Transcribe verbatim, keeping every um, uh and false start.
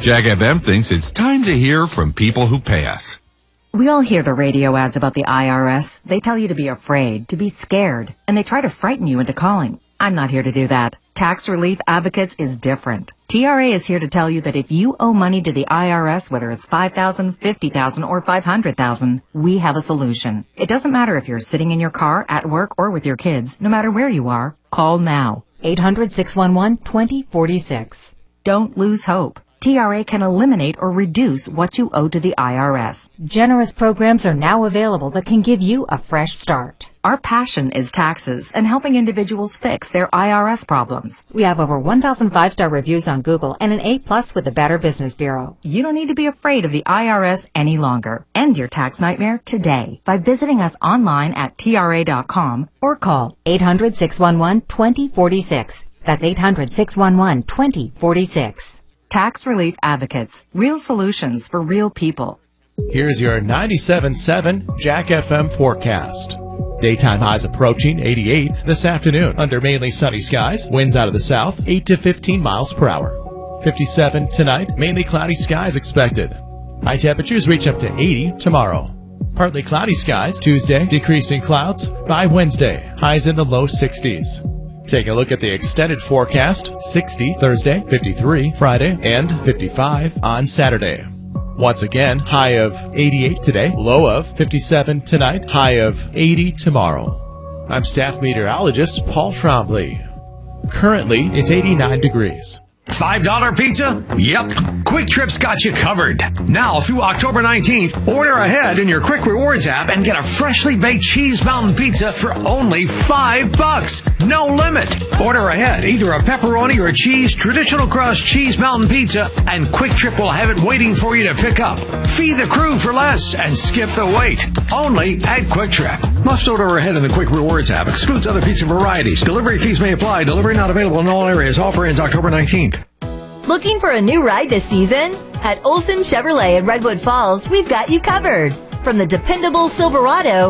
Jack F M thinks it's time to hear from people who pay us. We all hear the radio ads about the I R S. They tell you to be afraid, to be scared, and they try to frighten you into calling. I'm not here to do that. Tax Relief Advocates is different. T R A is here to tell you that if you owe money to the I R S, whether it's five thousand dollars, fifty thousand dollars, or five hundred thousand dollars, we have a solution. It doesn't matter if you're sitting in your car, at work, or with your kids. No matter where you are, call now. eight hundred, six one one, two zero four six. Don't lose hope. T R A can eliminate or reduce what you owe to the I R S. Generous programs are now available that can give you a fresh start. Our passion is taxes and helping individuals fix their I R S problems. We have over one thousand five-star reviews on Google and an A plus with the Better Business Bureau. You don't need to be afraid of the I R S any longer. End your tax nightmare today by visiting us online at T R A dot com or call eight hundred, six one one, two zero four six. That's eight hundred, six one one, two zero four six. Tax Relief Advocates. Real solutions for real people. Here's your ninety-seven point seven Jack F M forecast. Daytime highs approaching eighty-eight this afternoon under mainly sunny skies. Winds out of the south, eight to fifteen miles per hour. fifty-seven tonight, mainly cloudy skies expected. High temperatures reach up to eighty tomorrow. Partly cloudy skies Tuesday, decreasing clouds by Wednesday. Highs in the low sixties. Taking a look at the extended forecast, sixty Thursday, fifty-three Friday, and fifty-five on Saturday. Once again, high of eighty-eight today, low of fifty-seven tonight, high of eighty tomorrow. I'm staff meteorologist Paul Trombley. Currently, it's eighty-nine degrees. five dollar pizza? Yep. Quick Trip's got you covered. Now through October nineteenth, order ahead in your Quick Rewards app and get a freshly baked cheese mountain pizza for only five bucks. No limit. Order ahead either a pepperoni or cheese traditional crust cheese mountain pizza, and Quick Trip will have it waiting for you to pick up. Feed the crew for less and skip the wait. Only at Quick Trip. Must order ahead in the Quick Rewards app. Excludes other pizza varieties. Delivery fees may apply. Delivery not available in all areas. Offer ends October nineteenth. Looking for a new ride this season? At Olson Chevrolet in Redwood Falls, we've got you covered. From the dependable Silverado